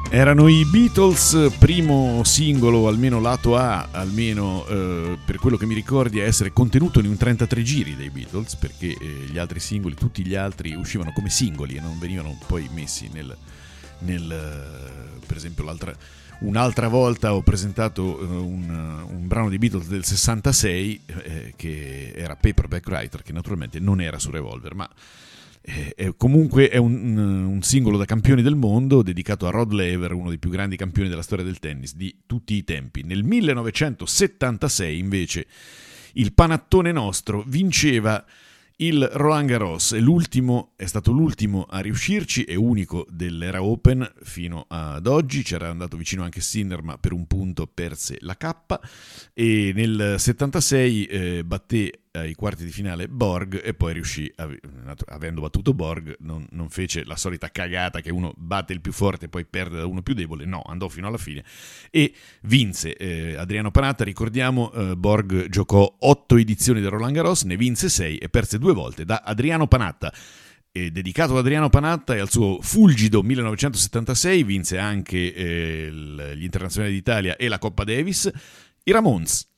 Erano i Beatles, primo singolo, almeno lato A, almeno per quello che mi ricordi a essere contenuto in un 33 giri dei Beatles, perché gli altri singoli, tutti gli altri uscivano come singoli e non venivano poi messi per esempio un'altra volta ho presentato un brano dei Beatles del 66 che era Paperback Writer, che naturalmente non era su Revolver, ma comunque è un singolo da campioni del mondo dedicato a Rod Laver, uno dei più grandi campioni della storia del tennis di tutti i tempi. Nel 1976 invece il panattone nostro vinceva il Roland Garros, è stato l'ultimo a riuscirci, è unico dell'era Open fino ad oggi, c'era andato vicino anche Sinner ma per un punto perse la K, e nel 76 batté ai quarti di finale Borg e poi riuscì, avendo battuto Borg, non fece la solita cagata che uno batte il più forte e poi perde da uno più debole, no, andò fino alla fine e vinse. Adriano Panatta, ricordiamo, Borg giocò 8 edizioni del Roland Garros, ne vinse 6 e perse 2 volte da Adriano Panatta. E dedicato ad Adriano Panatta e al suo fulgido 1976, vinse anche gli internazionali d'Italia e la Coppa Davis, i Ramones.